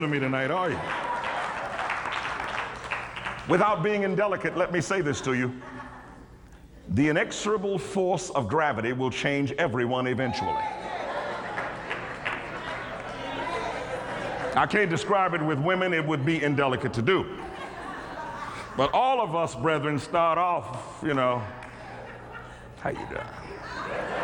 to me tonight, are you? Without being indelicate, let me say this to you. The inexorable force of gravity will change everyone eventually. I can't describe it with women, it would be indelicate to do. But all of us, brethren, start off, how you doing?